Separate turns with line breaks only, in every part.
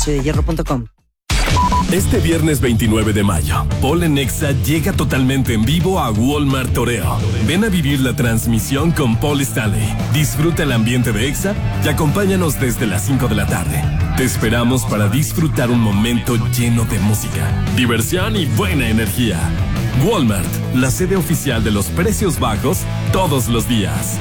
palaciodelhierro.com.
Este viernes 29 de mayo, Paul en Exa llega totalmente en vivo a Walmart Toreo. Ven a vivir la transmisión con Paul Stanley. Disfruta el ambiente de Exa y acompáñanos desde las 5 de la tarde. Te esperamos para disfrutar un momento lleno de música, diversión y buena energía. Walmart, la sede oficial de los precios bajos todos los días.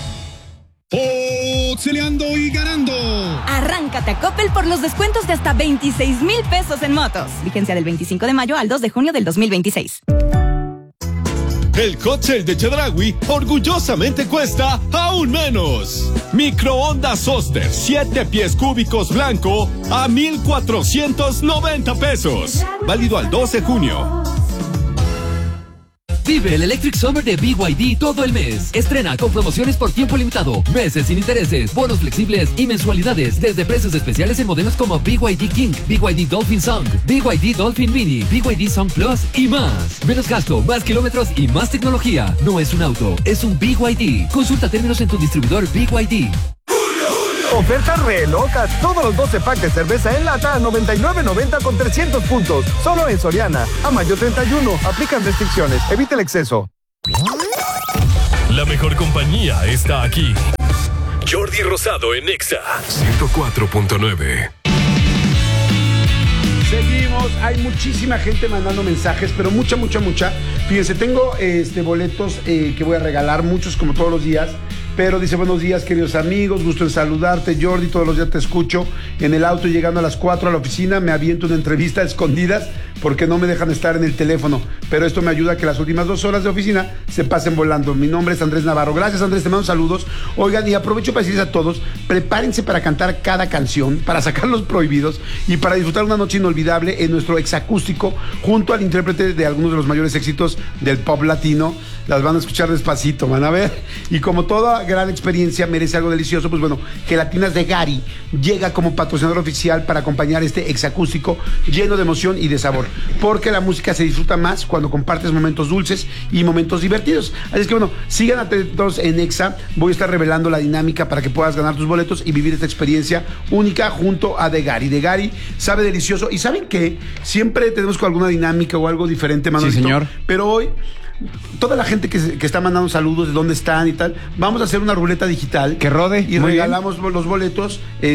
Celeando y ganando.
Arráncate a Coppel por los descuentos de hasta 26,000 pesos en motos. Vigencia del 25 de mayo al 2 de junio del 2026.
El hot sale de Chedraui orgullosamente cuesta aún menos. Microondas Oster 7 pies cúbicos blanco a 1,490 pesos. Válido al 12 de junio.
Vive el Electric Summer de BYD todo el mes. Estrena con promociones por tiempo limitado, meses sin intereses, bonos flexibles y mensualidades desde precios especiales en modelos como BYD King, BYD Dolphin Song, BYD Dolphin Mini, BYD Song Plus y más. Menos gasto, más kilómetros y más tecnología. No es un auto, es un BYD. Consulta términos en tu distribuidor BYD.
Ofertas re locas. Todos los 12 packs de cerveza en lata a $99.90 con 300 puntos. Solo en Soriana. A mayo 31. Aplican restricciones. Evita el exceso.
La mejor compañía está aquí. Jordi Rosado en Exa 104.9.
Seguimos, hay muchísima gente mandando mensajes, pero mucha. Fíjense, tengo boletos que voy a regalar, muchos como todos los días. Pero dice: buenos días, queridos amigos, gusto en saludarte, Jordi, todos los días te escucho en el auto, llegando a las 4 a la oficina, me aviento una entrevista a escondidas porque no me dejan estar en el teléfono, pero esto me ayuda a que las últimas 2 horas de oficina se pasen volando. Mi nombre es Andrés Navarro. Gracias, Andrés, te mando saludos. Oigan, y aprovecho para decirles a todos, prepárense para cantar cada canción, para sacar los prohibidos y para disfrutar una noche inolvidable en nuestro exacústico junto al intérprete de algunos de los mayores éxitos del pop latino. Las van a escuchar despacito, van a ver. Y como toda gran experiencia merece algo delicioso, pues bueno, Gelatinas de Gary llega como patrocinador oficial para acompañar este exacústico lleno de emoción y de sabor, porque la música se disfruta más cuando compartes momentos dulces y momentos divertidos. Así es que bueno, sigan atentos en Exa. Voy a estar revelando la dinámica para que puedas ganar tus boletos y vivir esta experiencia única junto a De Gary. De Gary sabe delicioso. Y ¿saben qué? Siempre tenemos con alguna dinámica o algo diferente, Manolito.
Sí, señor.
Pero hoy toda la gente que está mandando saludos de dónde están y tal, vamos a hacer una ruleta digital
que rode
y regalamos los boletos.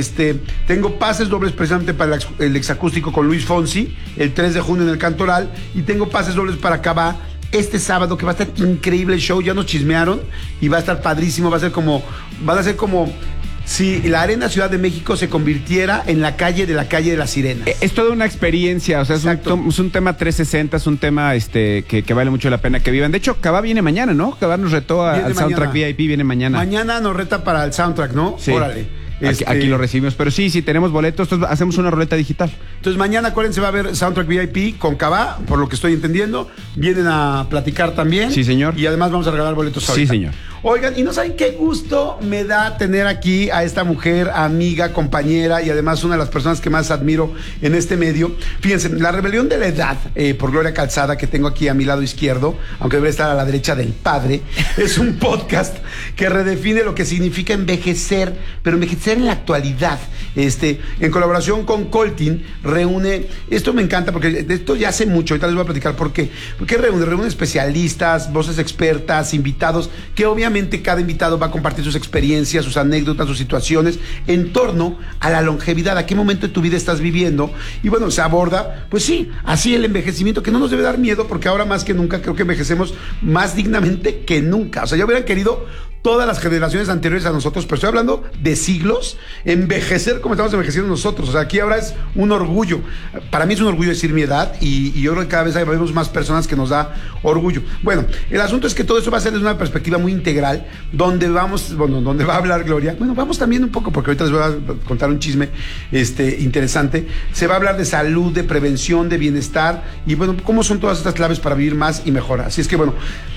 Tengo pases dobles precisamente para el exacústico con Luis Fonsi el 3 de junio en el Cantoral, y tengo pases dobles para Cabá este sábado, que va a estar increíble el show. Ya nos chismearon y va a estar padrísimo. Van a ser como si la Arena Ciudad de México se convirtiera en la calle de las Sirenas.
Es toda una experiencia, o sea, es un tema 360, es un tema que vale mucho la pena que vivan. De hecho, Cabá viene mañana, ¿no? Cabá nos retó al Soundtrack VIP, viene mañana.
Mañana nos reta para el Soundtrack, ¿no?
Sí.
Órale.
Aquí lo recibimos, pero sí, tenemos boletos, entonces hacemos una ruleta digital.
Entonces mañana, acuérdense, va a haber Soundtrack VIP con Cabá, por lo que estoy entendiendo. Vienen a platicar también.
Sí, señor.
Y además vamos a regalar boletos ahorita.
Sí, señor.
Oigan, y no saben qué gusto me da tener aquí a esta mujer, amiga, compañera y además una de las personas que más admiro en este medio. Fíjense, La Rebelión de la Edad, por Gloria Calzada, que tengo aquí a mi lado izquierdo, aunque debería estar a la derecha del padre, es un podcast que redefine lo que significa envejecer, pero envejecer en la actualidad. En colaboración con Coltin, reúne, esto me encanta porque de esto ya hace mucho, ahorita les voy a platicar por qué. Porque reúne especialistas, voces expertas, invitados, que obviamente cada invitado va a compartir sus experiencias, sus anécdotas, sus situaciones en torno a la longevidad, a qué momento de tu vida estás viviendo. Y bueno, se aborda, pues sí, así el envejecimiento, que no nos debe dar miedo, porque ahora más que nunca creo que envejecemos más dignamente que nunca. O sea, ya hubieran querido todas las generaciones anteriores a nosotros, pero estoy hablando de siglos, envejecer como estamos envejeciendo nosotros. O sea, aquí ahora es un orgullo. Para mí es un orgullo decir mi edad, y yo creo que cada vez vemos más personas que nos da orgullo. Bueno, el asunto es que todo esto va a ser desde una perspectiva muy integral, donde va a hablar Gloria. Bueno, vamos también un poco, porque ahorita les voy a contar un chisme interesante. Se va a hablar de salud, de prevención, de bienestar, y bueno, cómo son todas estas claves para vivir más y mejor. Así es que bueno,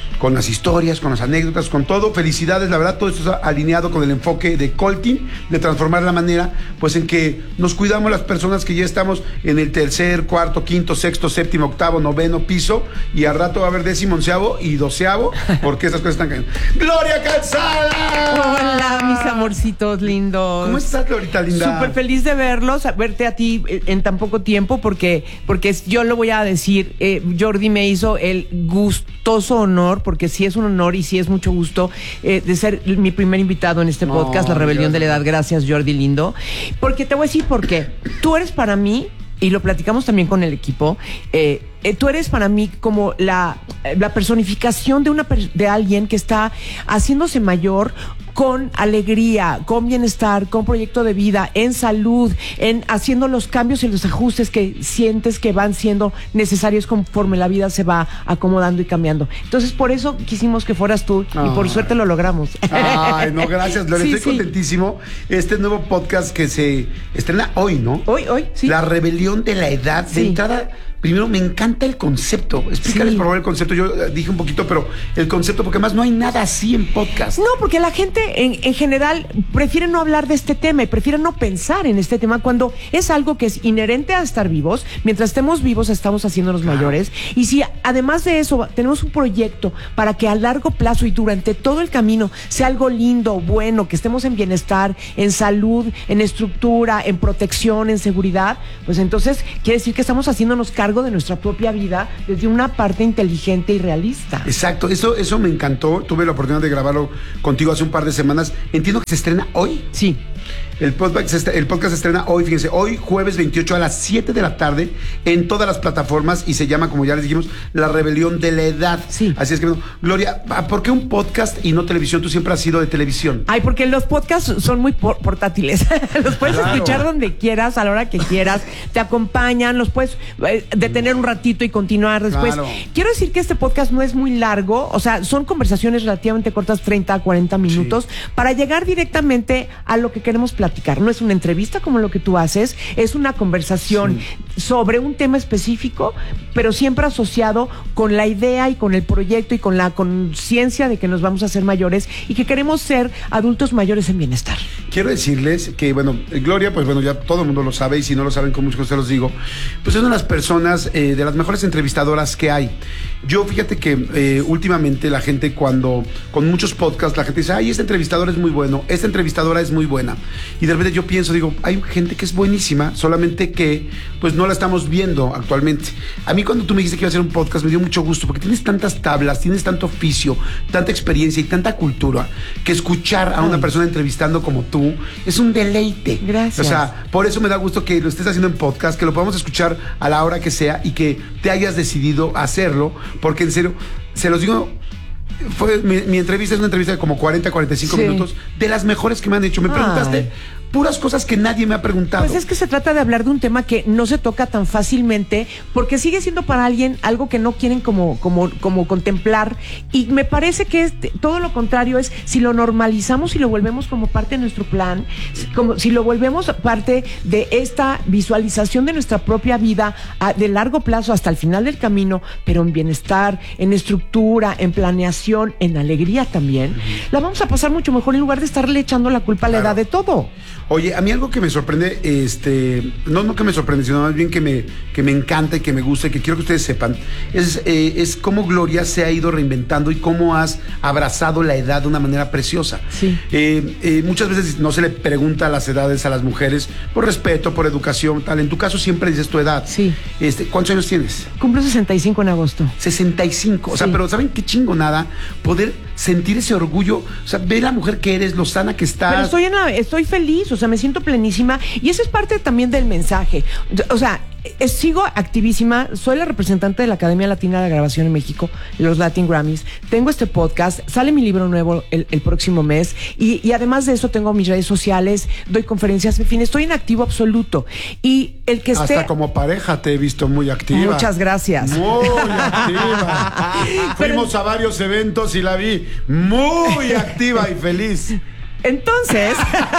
con las historias, con las anécdotas, con todo. Felicidades, la verdad, todo esto está alineado con el enfoque de Colting, de transformar la manera, pues en que nos cuidamos las personas que ya estamos en el 3er, 4º, 5º, 6º, 7º, 8º, 9º piso, y al rato va a haber 10º, 11º y 12º, porque esas cosas están cayendo. ¡Gloria Calzada!
Hola, mis amorcitos lindos.
¿Cómo estás, Glorita linda?
Súper feliz de verlos, verte a ti en tan poco tiempo, porque yo lo voy a decir, Jordi me hizo el gustoso honor, porque sí es un honor y sí es mucho gusto de ser mi primer invitado en este podcast, La Rebelión de la Edad. Gracias, Jordi lindo. Porque te voy a decir por qué. Tú eres para mí, y lo platicamos también con el equipo, tú eres para mí como la personificación de alguien que está haciéndose mayor con alegría, con bienestar, con proyecto de vida, en salud, en haciendo los cambios y los ajustes que sientes que van siendo necesarios conforme la vida se va acomodando y cambiando. Entonces, por eso quisimos que fueras tú y por suerte lo logramos.
Ay, no, gracias, Gloria. Estoy contentísimo. Este nuevo podcast que se estrena hoy, ¿no?
Hoy, sí.
La Rebelión de la Edad. De entrada, primero, me encanta el concepto. Explícales por favor el concepto. Yo dije un poquito, pero el concepto, porque además no hay nada así en podcast.
No, porque la gente en general prefiere no hablar de este tema y prefiere no pensar en este tema cuando es algo que es inherente a estar vivos. Mientras estemos vivos estamos haciéndonos mayores. Y si además de eso tenemos un proyecto para que a largo plazo y durante todo el camino sea algo lindo, bueno, que estemos en bienestar, en salud, en estructura, en protección, en seguridad, pues entonces quiere decir que estamos haciéndonos cargo de nuestra propia vida desde una parte inteligente y realista.
Exacto, eso me encantó. Tuve la oportunidad de grabarlo contigo hace un par de semanas. Entiendo que se estrena hoy.
Sí.
El podcast se estrena hoy, fíjense, hoy jueves 28 a las 7 de la tarde en todas las plataformas y se llama, como ya les dijimos, La Rebelión de la Edad.
Sí.
Así es que, Gloria, ¿por qué un podcast y no televisión? Tú siempre has sido de televisión.
Ay, porque los podcasts son muy portátiles. Los puedes escuchar donde quieras, a la hora que quieras. Te acompañan, los puedes detener un ratito y continuar después. Claro. Quiero decir que este podcast no es muy largo, o sea, son conversaciones relativamente cortas, 30 a 40 minutos, para llegar directamente a lo que queremos platicar. No es una entrevista como lo que tú haces, es una conversación sobre un tema específico, pero siempre asociado con la idea y con el proyecto y con la conciencia de que nos vamos a hacer mayores y que queremos ser adultos mayores en bienestar.
Quiero decirles que, Gloria, pues ya todo el mundo lo sabe, y si no lo saben, con mucho gusto se los digo, pues es una de las personas, de las mejores entrevistadoras que hay. Yo, fíjate que últimamente la gente con muchos podcasts, la gente dice, ay, este entrevistador es muy bueno, esta entrevistadora es muy buena. Y de repente yo digo, hay gente que es buenísima, solamente que pues no la estamos viendo actualmente. A mí cuando tú me dijiste que iba a hacer un podcast me dio mucho gusto, porque tienes tantas tablas, tienes tanto oficio, tanta experiencia y tanta cultura, que escuchar a una persona entrevistando como tú es un deleite.
Gracias.
O sea, por eso me da gusto que lo estés haciendo en podcast, que lo podamos escuchar a la hora que sea y que te hayas decidido hacerlo, porque en serio, se los digo, mi entrevista es una entrevista de como 40, 45 minutos, de las mejores que me han hecho. Me preguntaste puras cosas que nadie me ha preguntado.
Pues es que se trata de hablar de un tema que no se toca tan fácilmente, porque sigue siendo para alguien algo que no quieren como contemplar, y me parece que es todo lo contrario. Es si lo normalizamos y lo volvemos como parte de nuestro plan, como si lo volvemos parte de esta visualización de nuestra propia vida de largo plazo hasta el final del camino, pero en bienestar, en estructura, en planeación, en alegría también, la vamos a pasar mucho mejor en lugar de estarle echando la culpa a la edad de todo.
Oye, a mí algo que me sorprende, no que me sorprende, sino más bien que me encanta y que me gusta y que quiero que ustedes sepan, es cómo Gloria se ha ido reinventando y cómo has abrazado la edad de una manera preciosa.
Sí.
Muchas veces no se le pregunta las edades a las mujeres por respeto, por educación, tal. En tu caso siempre dices tu edad.
Sí.
¿Cuántos años tienes?
Cumplo 65 en agosto.
65. O sea, pero ¿saben qué chingonada? Poder sentir ese orgullo, o sea, ver la mujer que eres, lo sana que estás.
Pero estoy feliz, o sea, me siento plenísima, y eso es parte también del mensaje. O sea, sigo activísima, soy la representante de la Academia Latina de Grabación en México, los Latin Grammys, tengo este podcast, sale mi libro nuevo el próximo mes, y además de eso tengo mis redes sociales, doy conferencias, en fin, estoy en activo absoluto. Y el que
hasta como pareja te he visto muy activa.
Muchas gracias.
Muy activa. Fuimos a varios eventos y la vi muy activa y feliz.
Entonces,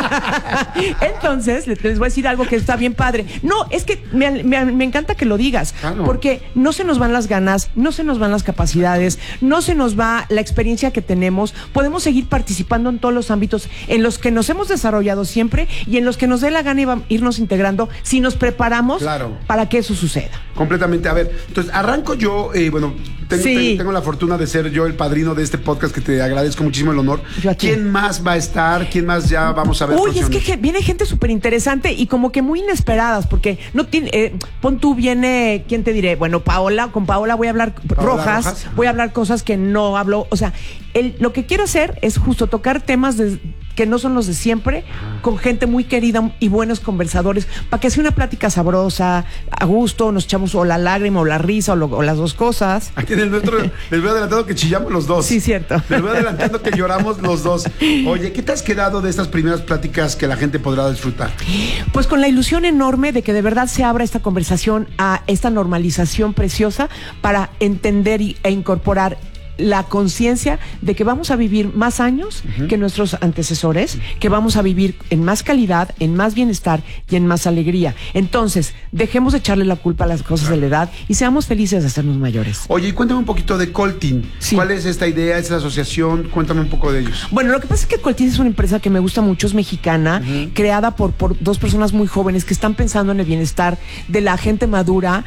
les voy a decir algo que está bien padre. No, es que me encanta que lo digas, claro. Porque no se nos van las ganas, no se nos van las capacidades, no se nos va la experiencia que tenemos. Podemos seguir participando en todos los ámbitos en los que nos hemos desarrollado siempre y en los que nos dé la gana irnos integrando si nos preparamos para que eso suceda.
Completamente. A ver, entonces arranco yo, tengo la fortuna de ser yo el padrino de este podcast, que te agradezco muchísimo el honor. ¿Quién más va a estar? ¿Quién más ya vamos a ver?
Uy, es que viene gente súper interesante y como que muy inesperadas, porque no tiene, pon tú, viene, ¿quién te diré? Bueno, con Paola voy a hablar Rojas, voy a hablar cosas que no hablo, o sea, lo que quiero hacer es justo tocar temas que no son los de siempre, con gente muy querida y buenos conversadores, para que sea una plática sabrosa, a gusto, nos echamos o la lágrima o la risa o las dos cosas.
Aquí en el nuestro les voy adelantando que chillamos los dos.
Sí, cierto.
Les voy adelantando que lloramos los dos. Oye, ¿qué te has quedado de estas primeras pláticas que la gente podrá disfrutar?
Pues con la ilusión enorme de que de verdad se abra esta conversación a esta normalización preciosa para entender e incorporar la conciencia de que vamos a vivir más años que nuestros antecesores, que vamos a vivir en más calidad, en más bienestar y en más alegría. Entonces, dejemos de echarle la culpa a las cosas de la edad y seamos felices de hacernos mayores.
Oye, y cuéntame un poquito de Coltin. Sí. ¿Cuál es esta idea, esta asociación? Cuéntame un poco de ellos.
Bueno, lo que pasa es que Coltin es una empresa que me gusta mucho, es mexicana, creada por dos personas muy jóvenes que están pensando en el bienestar de la gente madura,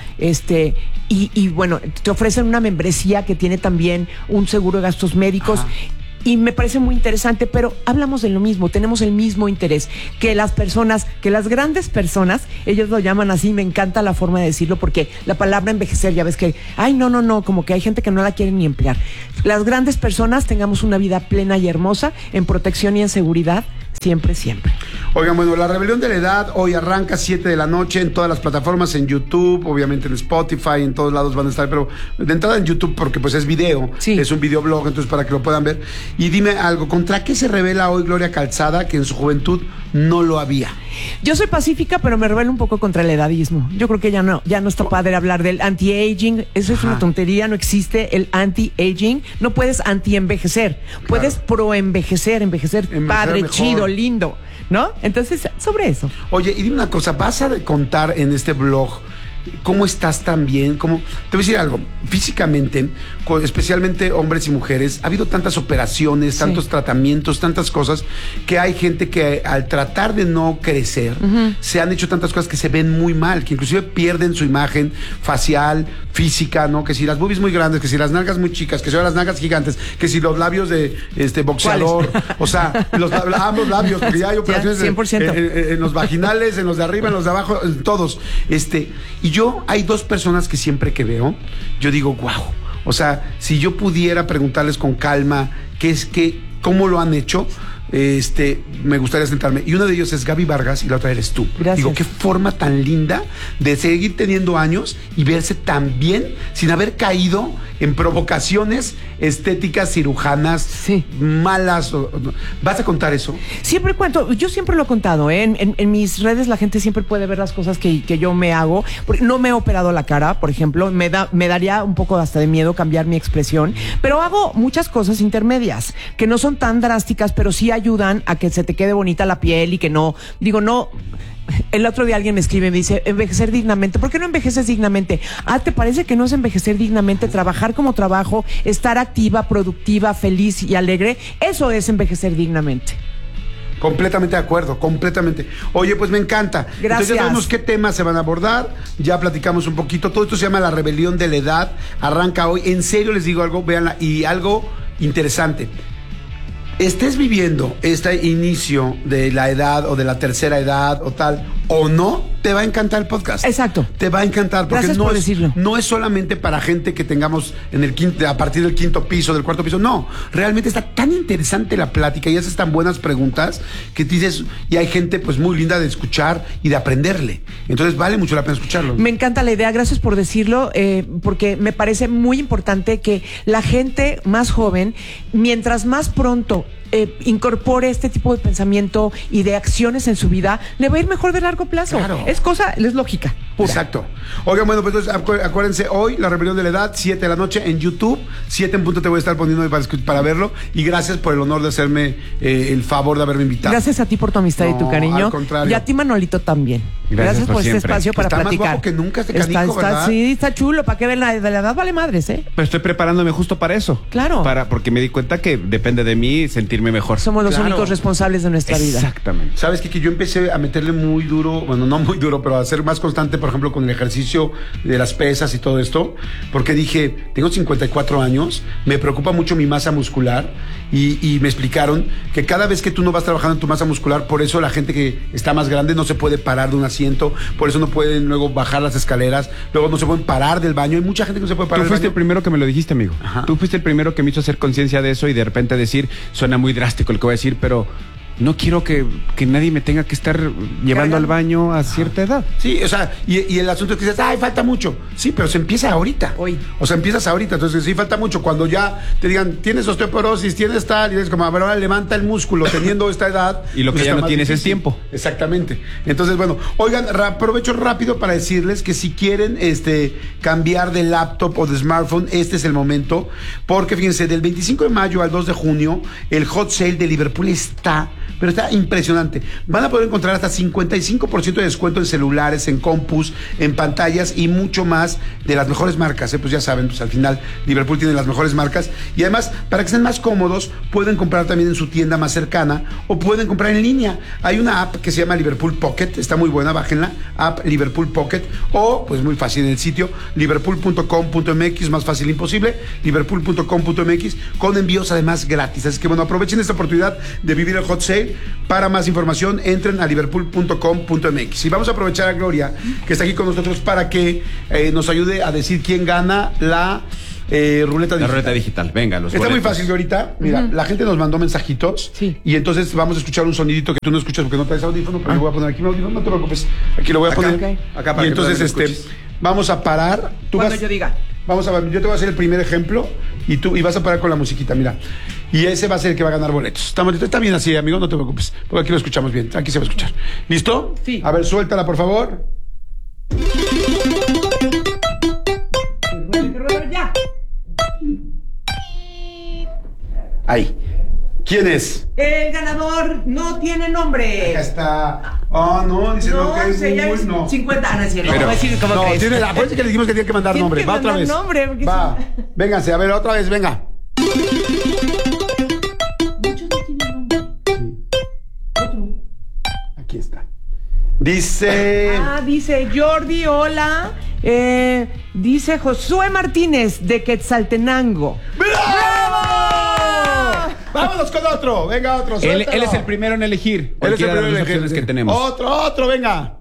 y bueno, te ofrecen una membresía que tiene también un seguro de gastos médicos. Y me parece muy interesante, pero hablamos de lo mismo, tenemos el mismo interés, que las grandes personas, ellos lo llaman así, me encanta la forma de decirlo, porque la palabra envejecer, ya ves que, no, como que hay gente que no la quiere ni emplear. Las grandes personas tengamos una vida plena y hermosa, en protección y en seguridad, siempre, siempre.
Oigan, bueno, La Rebelión de la Edad hoy arranca 7 de la noche en todas las plataformas, en YouTube, obviamente en Spotify, en todos lados van a estar, pero de entrada en YouTube porque pues es video, es un videoblog, entonces para que lo puedan ver. Y dime algo, ¿contra qué se revela hoy Gloria Calzada, que en su juventud no lo había?
Yo soy pacífica, pero me rebelo un poco contra el edadismo. Yo creo que ya no está padre hablar del anti-aging. Eso es una tontería, no existe el anti-aging. No puedes anti-envejecer, puedes pro-envejecer, envejecer padre, mejor, chido, lindo, ¿no? Entonces, sobre eso.
Oye, y dime una cosa, ¿vas a contar en este blog cómo estás también? Te voy a decir algo, físicamente, especialmente hombres y mujeres, ha habido tantas operaciones, tantos tratamientos, tantas cosas, que hay gente que al tratar de no crecer, se han hecho tantas cosas que se ven muy mal, que inclusive pierden su imagen facial, física, ¿no? Que si las boobies muy grandes, que si las nalgas muy chicas, que si las nalgas gigantes, que si los labios de boxeador, o sea, ambos labios, porque ya hay operaciones
100%.
En los vaginales, en los de arriba, en los de abajo, en todos. Y yo, hay dos personas que siempre que veo, yo digo, wow. O sea, si yo pudiera preguntarles con calma cómo lo han hecho, me gustaría sentarme. Y uno de ellos es Gaby Vargas y la otra eres tú.
Gracias.
Digo, qué forma tan linda de seguir teniendo años y verse tan bien sin haber caído en provocaciones estéticas, cirujanas, malas. ¿Vas a contar eso?
Siempre cuento, yo siempre lo he contado, ¿eh? En mis redes la gente siempre puede ver las cosas que yo me hago. No me he operado la cara, por ejemplo, me daría un poco hasta de miedo cambiar mi expresión, pero hago muchas cosas intermedias, que no son tan drásticas, pero sí ayudan a que se te quede bonita la piel y que no. El otro día alguien me escribe y me dice, envejecer dignamente. ¿Por qué no envejeces dignamente? ¿Te parece que no es envejecer dignamente? Trabajar como trabajo, estar activa, productiva, feliz y alegre. Eso es envejecer dignamente.
Completamente de acuerdo, completamente. Oye, pues me encanta.
Gracias.
Entonces ya sabemos qué temas se van a abordar, ya platicamos un poquito. Todo esto se llama La Rebelión de la Edad. Arranca hoy. En serio les digo algo, véanla. Y algo interesante. Estés viviendo este inicio de la edad o de la tercera edad o tal, o no, te va a encantar el podcast.
Exacto.
Te va a encantar porque
Gracias por decirlo.
No es solamente para gente que tengamos a partir del quinto piso, del cuarto piso. No, realmente está tan interesante la plática y haces tan buenas preguntas que dices, y hay gente pues muy linda de escuchar y de aprenderle. Entonces vale mucho la pena escucharlo.
Me encanta la idea, gracias por decirlo, porque me parece muy importante que la gente más joven, mientras más pronto incorpore este tipo de pensamiento y de acciones en su vida, le va a ir mejor de largo plazo.
Claro.
Es lógica. pura.
Exacto. Oigan, bueno, pues entonces acuérdense, hoy la rebelión de la edad, 7 de la noche en YouTube, 7 en punto te voy a estar poniendo para verlo, y gracias por el honor de hacerme el favor de haberme invitado.
Gracias a ti por tu amistad y tu cariño.
Al contrario.
Y a ti, Manolito, también. Gracias por este espacio para
está
platicar.
Más guapo que nunca este canijo, ¿verdad?
Sí, está chulo, para que vean de la edad vale madres, ¿eh?
Pero estoy preparándome justo para eso.
Claro.
Porque me di cuenta que depende de mí sentirme mejor.
Somos los únicos responsables de nuestra vida.
Exactamente.
¿Sabes qué? Que yo empecé a meterle muy duro, bueno, no muy duro, pero a ser más constante, por ejemplo, con el ejercicio de las pesas y todo esto, porque dije, tengo 54 años, me preocupa mucho mi masa muscular, y me explicaron que cada vez que tú no vas trabajando en tu masa muscular, por eso la gente que está más grande no se puede parar de un asiento, por eso no pueden luego bajar las escaleras, luego no se pueden parar del baño. Hay mucha gente que no se puede parar
Tú fuiste el primero que me lo dijiste, amigo.
Ajá.
Tú fuiste el primero que me hizo hacer conciencia de eso y de repente decir, suena muy drástico lo que voy a decir, pero no quiero que nadie me tenga que estar llevando al baño a cierta edad.
Sí, o sea, y el asunto es que dices, ay, falta mucho. Sí, pero se empieza ahorita.
Hoy.
O sea, empiezas ahorita, entonces sí falta mucho. Cuando ya te digan, tienes osteoporosis, tienes tal, y es como, a ver, ahora levanta el músculo teniendo esta edad.
Y lo que ya no tienes es tiempo.
Exactamente. Entonces, bueno, oigan, aprovecho rápido para decirles que si quieren cambiar de laptop o de smartphone, este es el momento, porque fíjense, del 25 de mayo al 2 de junio, el hot sale de Liverpool está impresionante. Van a poder encontrar hasta 55% de descuento en celulares, en compus, en pantallas y mucho más de las mejores marcas. Pues ya saben, pues al final Liverpool tiene las mejores marcas, y además, para que estén más cómodos, pueden comprar también en su tienda más cercana o pueden comprar en línea. Hay una app que se llama Liverpool Pocket, está muy buena, bájenla, app Liverpool Pocket, o pues muy fácil en el sitio liverpool.com.mx, más fácil imposible, liverpool.com.mx, con envíos además gratis. Así que bueno, aprovechen esta oportunidad de vivir el hot sale. Para más información, entren a liverpool.com.mx. Y vamos a aprovechar a Gloria, que está aquí con nosotros, para que nos ayude a decir quién gana la ruleta digital.
La ruleta digital, venga, los
Está
boletos.
muy fácil, ahorita. Mira, la gente nos mandó mensajitos.
Sí.
Y entonces vamos a escuchar un sonidito que tú no escuchas porque no traes audífono, pero yo voy a poner aquí mi audífono, no te preocupes. Aquí lo voy a poner.
Ok.
Acá para
y
que
entonces,
tú también escuches.
vamos a parar.
Cuando yo diga.
Vamos a ver, yo te voy a hacer el primer ejemplo y vas a parar con la musiquita, mira. Y ese va a ser el que va a ganar boletos. Está bien así, amigo, no te preocupes. Porque aquí lo escuchamos bien, aquí se va a escuchar. ¿Listo?
Sí.
A ver, suéltala, por favor.
Ya.
Ahí. ¿Quién es?
El ganador no tiene nombre.
Acá está. Oh, no, dice no, que es Google, no.
50, no es cierto.
Pero,
Voy a decir cómo
no,
crees.
acuérdense que le dijimos que tenía que mandar
Tiene
nombre.
que
Va otra
mandar
vez.
nombre, porque
Va. Vénganse, a ver, otra vez, venga.
Muchos no tienen nombre. Otro.
Aquí está. Dice.
Dice Jordi, hola. Dice Josué Martínez de Quetzaltenango.
¡Bravo! Vámonos con otro. Venga, otro.
Él
Suéltalo.
es el primero en elegir.
Él es el
Cualquiera de
primero
las
en
opciones
elegir.
que tenemos.
Otro, venga.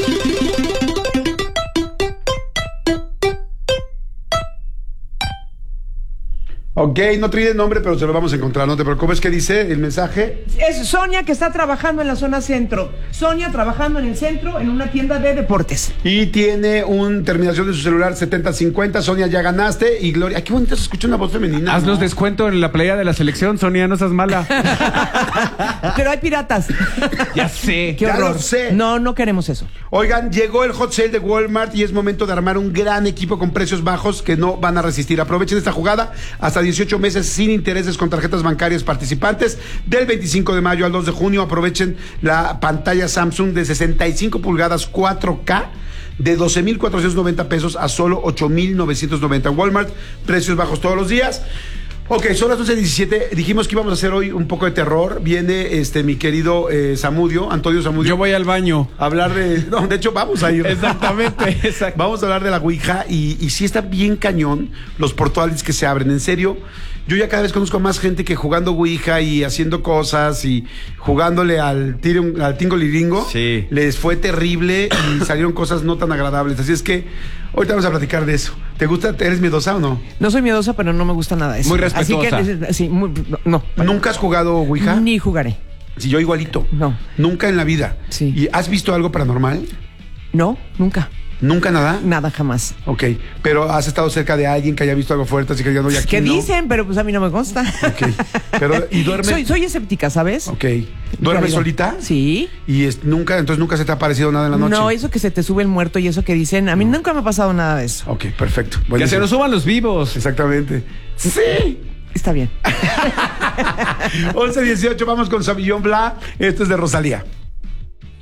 Ok, no trae nombre, pero se lo vamos a encontrar. No te preocupes. ¿Qué dice el mensaje?
Es Sonia, que está trabajando en la zona centro. Sonia trabajando en el centro en una tienda de deportes.
Y tiene una terminación de su celular 7050. Sonia, ya ganaste. Y Gloria, ay, qué bonito se escucha una voz femenina.
Haznos
¿no?
descuento en la playa de la selección, Sonia, no seas mala.
Pero hay piratas.
Ya sé.
Qué
Ya
horror.
lo sé.
No queremos eso.
Oigan, llegó el hot sale de Walmart y es momento de armar un gran equipo con precios bajos que no van a resistir. Aprovechen esta jugada hasta 18 meses sin intereses con tarjetas bancarias participantes. Del 25 de mayo al 2 de junio aprovechen la pantalla Samsung de 65 pulgadas 4K de 12,490 pesos a solo 8,990 en Walmart. Precios bajos todos los días. Ok, son las 11:17. Dijimos que íbamos a hacer hoy un poco de terror. Viene mi querido Antonio Zamudio.
Yo voy al baño.
A hablar de... No, de hecho, vamos a ir.
Exactamente, exacto.
Vamos a hablar de la Ouija y sí está bien cañón los portales que se abren. En serio, yo ya cada vez conozco a más gente que jugando Ouija y haciendo cosas y jugándole al tingo-liringo.
Sí.
Les fue terrible y salieron cosas no tan agradables. Así es que ahorita vamos a platicar de eso. ¿Te gusta? ¿Eres miedosa o no?
No soy miedosa, pero no me gusta nada eso.
Muy respetuosa.
Así que, sí, no.
¿Nunca has jugado Ouija?
Ni jugaré.
Sí, yo igualito.
No.
Nunca en la vida.
Sí.
¿Y has visto algo paranormal?
No, nunca.
¿Nunca nada?
Nada, jamás.
Ok, pero ¿has estado cerca de alguien que haya visto algo fuerte así que ya no, ya aquí
¿Qué
no?
dicen? Pero pues a mí no me consta.
Ok, pero ¿y duerme?
Soy escéptica, ¿sabes?
Ok, ¿duermes solita?
Sí.
Y entonces nunca se te ha aparecido nada en la noche.
No, eso que se te sube el muerto y eso que dicen, a mí nunca me ha pasado nada de eso.
Ok, perfecto.
Que
Buenísimo.
se nos suban los vivos.
Exactamente. Sí.
Está bien.
11:18, vamos con Sauvignon Blanc. Esto es de Rosalía.